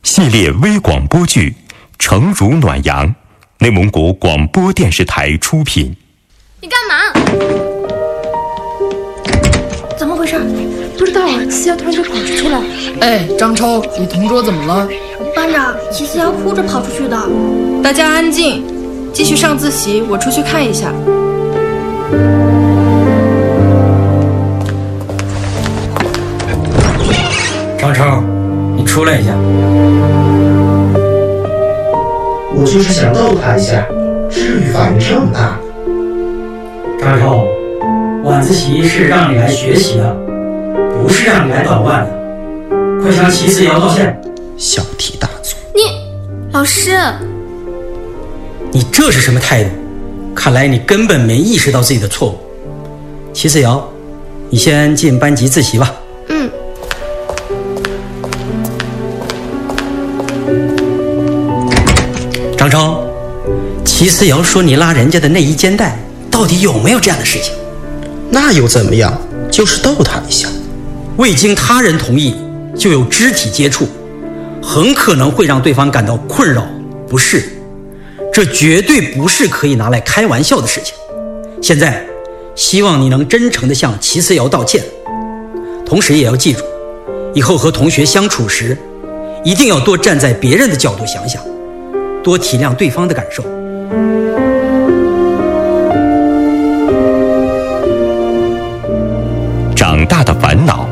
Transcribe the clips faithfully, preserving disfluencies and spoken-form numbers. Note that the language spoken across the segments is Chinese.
系列微广播剧《诚如暖阳》，内蒙古广播电视台出品。 你干嘛？怎么回事？不知道啊，齐思瑶突然就跑出去了。 哎，张超，你同桌怎么了？ 班长，齐思瑶哭着跑出去的。 大家安静，继续上自习，我出去看一下。 张超，你出来一下。 我就是想逗他一下，至于反应这么大？ 张超，晚自习是让你来学习的，不是让你来捣乱的。快向齐思瑶道歉。 小题大做。 你，老师， 你这是什么态度？看来你根本没意识到自己的错误。齐思瑶，你先进班级自习吧。 嗯。 张超，齐思瑶说你拉人家的内衣肩带，到底有没有这样的事情？ 那又怎么样？就是逗他一下。 未经他人同意就有肢体接触，很可能会让对方感到困扰不适，这绝对不是可以拿来开玩笑的事情。现在希望你能真诚地向齐思瑶道歉，同时也要记住，以后和同学相处时一定要多站在别人的角度想想，多体谅对方的感受。 长大的烦恼。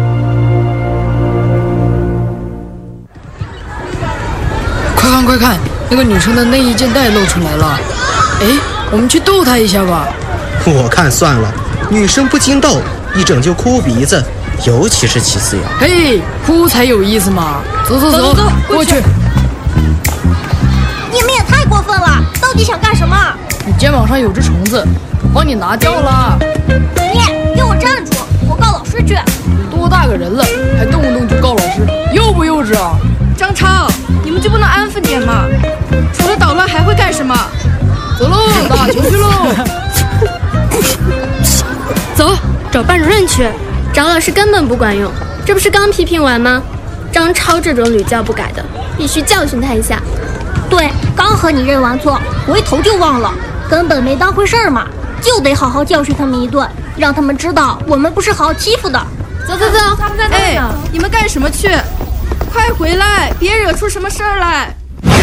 快看快看，那个女生的内衣肩带露出来了。哎，我们去逗她一下吧。 我看算了，女生不经逗，一整就哭鼻子，尤其是齐思瑶。 嘿，哭才有意思嘛！走走走，走过去。 你们也太过分了，到底想干什么？ 你肩膀上有只虫子，我帮你拿掉了。 你给我站住！我告老师去。 多大个人了，还动不动就告老师，幼不幼稚啊？ 张超，你们就不能安分点吗？除了捣乱还会干什么？ 走喽，打球去喽！ 走，找班主任去。找老师根本不管用，这不是刚批评完吗？张超这种屡教不改的，必须教训他一下。对，刚和你认完错，回头就忘了，根本没当回事儿嘛，就得好好教训他们一顿，让他们知道我们不是好欺负的。走走走，他们在那呢。 哎，你们干什么去？快回来，别惹出什么事儿来。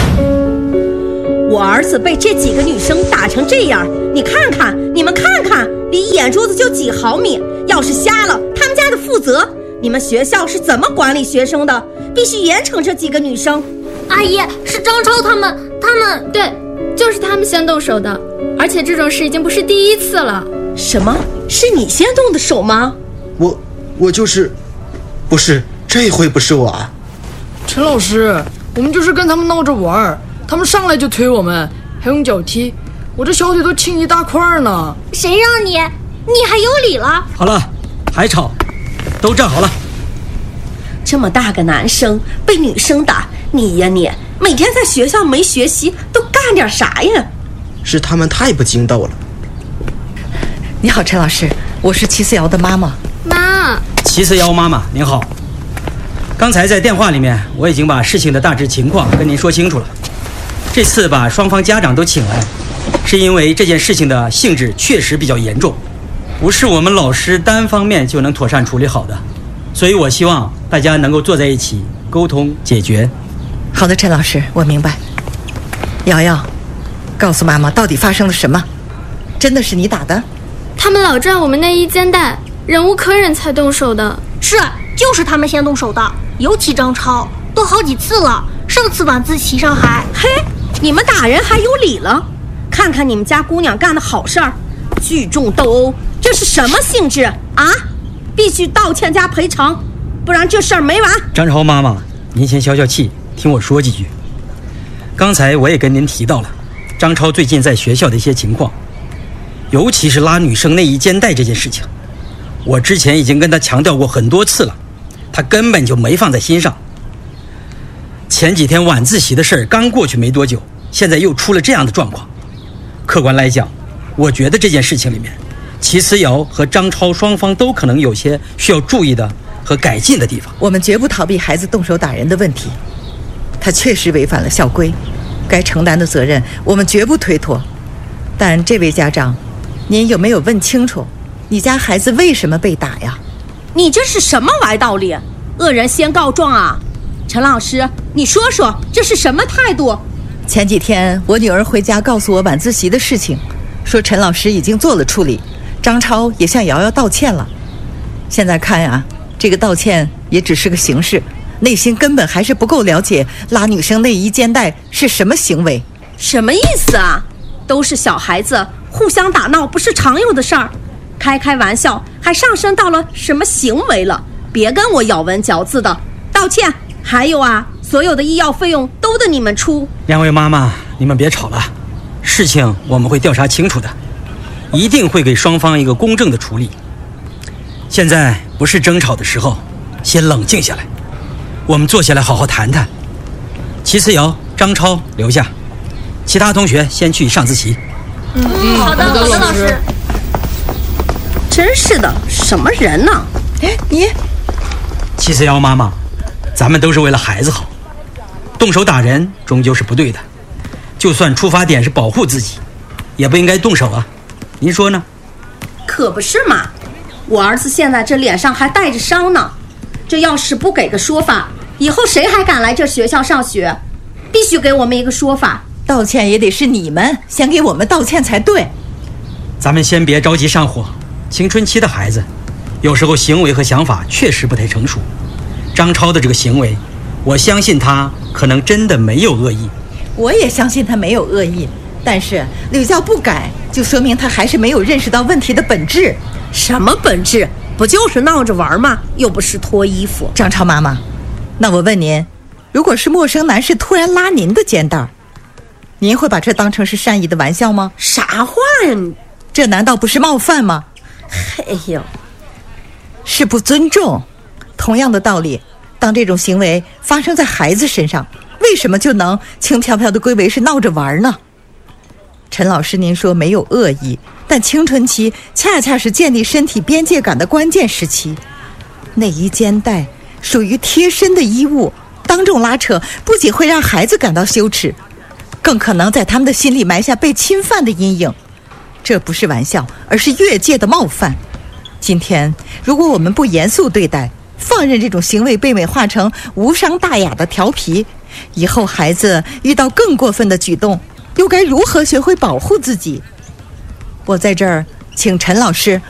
我儿子被这几个女生打成这样，你看看，你们看看，离眼珠子就几毫米，要是瞎了，他们家的负责。你们学校是怎么管理学生的？必须严惩这几个女生。 阿姨，是张超他们，他们对，就是他们先动手的，而且这种事已经不是第一次了。 什么？是你先动的手吗？ 我我就是，不是，这回不是我啊。 陈老师，我们就是跟他们闹着玩，他们上来就推我们，还用脚踢，我这小腿都青一大块呢。 谁让你？你还有理了？ 好了，还吵，都站好了。 这么大个男生被女生打，你呀你，每天在学校没学习，都干点啥呀？ 是他们太不经逗了。 你好，陈老师，我是齐思瑶的妈妈。 妈， 齐思瑶妈妈您好，刚才在电话里面我已经把事情的大致情况跟您说清楚了。这次把双方家长都请来，是因为这件事情的性质确实比较严重，不是我们老师单方面就能妥善处理好的，所以我希望大家能够坐在一起沟通解决。 好的，陈老师，我明白。瑶瑶，告诉妈妈到底发生了什么？真的是你打的？ 他们老拽我们内衣肩带，忍无可忍才动手的。是，就是他们先动手的，尤其张超，都好几次了。上次晚自习上还…… 嘿，你们打人还有理了？看看你们家姑娘干的好事儿，聚众斗殴，这是什么性质啊？必须道歉加赔偿，不然这事儿没完。 张超妈妈，您先消消气，听我说几句。刚才我也跟您提到了张超最近在学校的一些情况，尤其是拉女生内衣肩带这件事情，我之前已经跟他强调过很多次了，他根本就没放在心上。前几天晚自习的事儿刚过去没多久，现在又出了这样的状况。客观来讲，我觉得这件事情里面，齐思瑶和张超双方都可能有些需要注意的和改进的地方。 我们绝不逃避孩子动手打人的问题， 他确实违反了校规，该承担的责任我们绝不推脱。但这位家长，您有没有问清楚，你家孩子为什么被打呀？ 你这是什么歪道理？恶人先告状啊！陈老师，你说说这是什么态度？ 前几天我女儿回家告诉我晚自习的事情，说陈老师已经做了处理，张超也向瑶瑶道歉了。现在看呀，这个道歉也只是个形式，内心根本还是不够了解拉女生内衣肩带是什么行为。 什么意思啊？都是小孩子，互相打闹不是常有的事儿，开开玩笑还上升到了什么行为了？别跟我咬文嚼字的，道歉。还有啊，所有的医药费用都得你们出。 两位妈妈，你们别吵了，事情我们会调查清楚的，一定会给双方一个公正的处理。现在不是争吵的时候，先冷静下来，我们坐下来好好谈谈。齐思瑶、张超留下，其他同学先去上自习。 嗯，好的，好的，老师。 真是的，什么人呢？ 哎，你， 齐思瑶妈妈，咱们都是为了孩子好，动手打人终究是不对的。就算出发点是保护自己，也不应该动手啊。您说呢？ 可不是嘛，我儿子现在这脸上还带着伤呢，这要是不给个说法，以后谁还敢来这学校上学？必须给我们一个说法。 道歉也得是你们先给我们道歉才对。 咱们先别着急上火，青春期的孩子有时候行为和想法确实不太成熟。张超的这个行为，我相信他可能真的没有恶意。 我也相信他没有恶意，但是屡教不改，就说明他还是没有认识到问题的本质。 什么本质？不就是闹着玩吗？又不是脱衣服。 张超妈妈，那我问您，如果是陌生男士突然拉您的肩带，您会把这当成是善意的玩笑吗？ 啥话呀你？ 这难道不是冒犯吗？ 哎呦， 是不尊重。同样的道理，当这种行为发生在孩子身上，为什么就能轻飘飘地归为是闹着玩呢？陈老师您说没有恶意，但青春期恰恰是建立身体边界感的关键时期。内衣肩带属于贴身的衣物，当众拉扯不仅会让孩子感到羞耻，更可能在他们的心里埋下被侵犯的阴影。这不是玩笑，而是越界的冒犯。今天如果我们不严肃对待，放任这种行为被美化成无伤大雅的调皮，以后孩子遇到更过分的举动，又该如何学会保护自己？我在这儿请陈老师